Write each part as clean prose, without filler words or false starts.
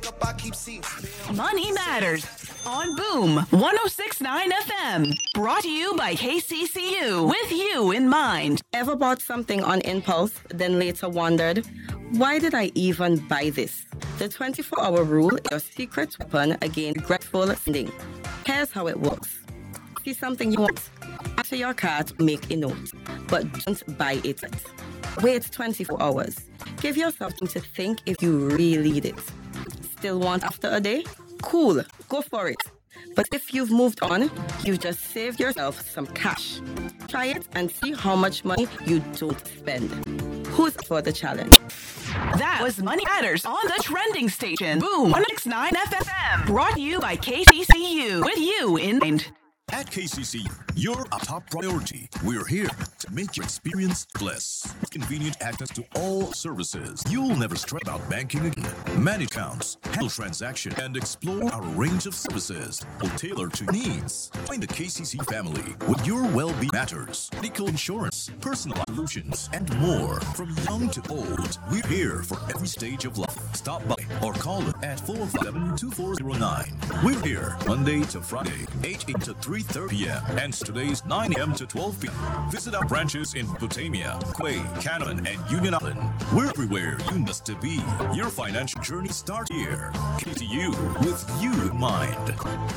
up, I keep seeing. Money Matters on Boom 106.9 FM. Brought to you by KCCU. With you in mind. Ever bought something on impulse, then later wondered, why did I even buy this? The 24-hour rule is your secret weapon against regretful spending. Here's how it works. See something you want. After your cart, make a note. But don't buy it. Wait 24 hours. Give yourself time to think if you really need it. Still want after a day? Cool, go for it. But if you've moved on, you've just saved yourself some cash. Try it and see how much money you don't spend. Who's for the challenge? That was Money Matters on the trending station. Boom 106.9 FM. Brought to you by KCCU. With you in mind. At KCC, you're a top priority. We're here to make your experience bliss. Convenient access to all services. You'll never stress about banking again. Manage accounts, handle transactions, and explore our range of services. We'll tailor to your needs. Join the KCC family with your well-being matters. Medical insurance, personal solutions, and more. From young to old, we're here for every stage of life. Stop by or call us at 457-2409. We're here Monday to Friday, 8 a.m. to 3:30 p.m. and Saturdays 9 a.m. to 12 p.m. Visit our branches in Potamia, Quay, Cannon, and Union Island. We're everywhere you must to be. Your financial journey starts here. KTU, with you in mind.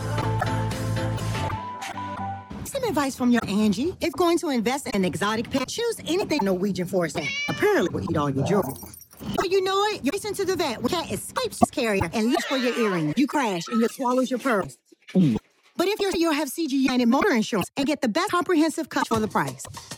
Some advice from your Angie. If going to invest in an exotic pet, choose anything Norwegian Forest. Apparently, will eat all your jewelry. But you know it, you listen to the vet when cat escapes his carrier and looks for your earring. You crash and it swallows your pearls. But if you'll have CG United Motor Insurance and get the best comprehensive coverage for the price.